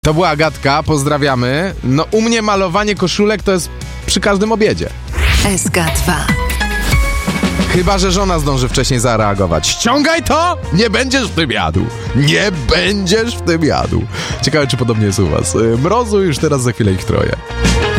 To była Agatka, pozdrawiamy. No u mnie malowanie koszulek to jest przy każdym obiedzie. SK2. Chyba że żona zdąży wcześniej zareagować. Ściągaj to! Nie będziesz w tym jadł! Nie będziesz w tym jadł! Ciekawe, czy podobnie jest u was. Mrozu już teraz za chwilę ich troje.